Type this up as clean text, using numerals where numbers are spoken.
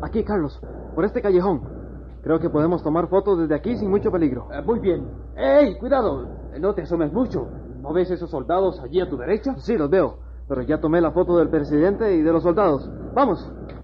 Aquí, Carlos, por este callejón. Creo que podemos tomar fotos desde aquí sin mucho peligro. Muy bien. ¡Ey, cuidado! No te asomes mucho. ¿No ves esos soldados allí a tu derecha? Sí, los veo, pero ya tomé la foto del presidente y de los soldados. ¡Vamos!